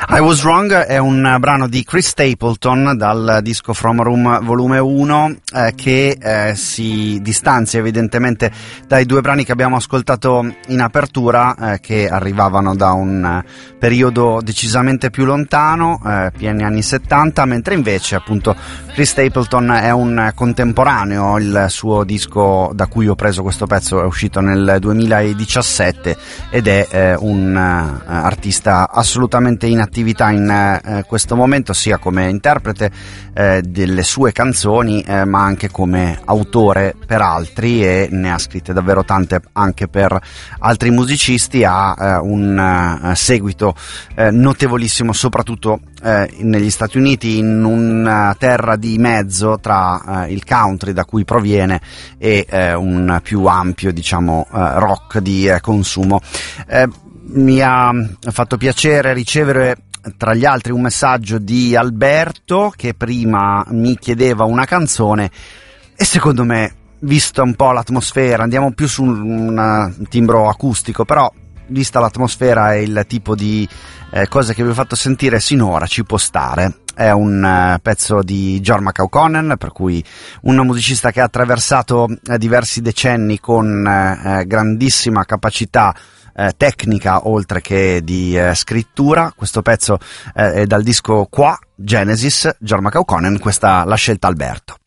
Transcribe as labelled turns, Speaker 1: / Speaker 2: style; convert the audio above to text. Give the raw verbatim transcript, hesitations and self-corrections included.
Speaker 1: I Was Wrong è un brano di Chris Stapleton dal disco From Room volume uno eh, che eh, si distanzia evidentemente dai due brani che abbiamo ascoltato in apertura eh, che arrivavano da un uh, periodo decisamente più lontano, eh, pieni anni settanta, mentre invece appunto Chris Stapleton è un contemporaneo. Il suo disco da cui ho preso questo pezzo è uscito nel duemiladiciassette ed è eh, un uh, artista assolutamente in attività in eh, questo momento, sia come interprete eh, delle sue canzoni eh, ma anche come autore per altri, e ne ha scritte davvero tante anche per altri musicisti. Ha eh, un uh, seguito eh, notevolissimo soprattutto eh, negli Stati Uniti, in una terra di mezzo tra eh, il country da cui proviene e eh, un più ampio diciamo eh, rock di eh, consumo. Eh, mi ha fatto piacere ricevere tra gli altri un messaggio di Alberto che prima mi chiedeva una canzone e secondo me, vista un po' l'atmosfera, andiamo più su un timbro acustico, però vista l'atmosfera e il tipo di eh, cose che vi ho fatto sentire sinora ci può stare. È un uh, pezzo di Jorma Kaukonen, per cui un musicista che ha attraversato uh, diversi decenni con uh, grandissima capacità uh, tecnica oltre che di uh, scrittura. Questo pezzo uh, è dal disco Qua, Genesis, Jorma Kaukonen, questa l'ha scelta Alberto.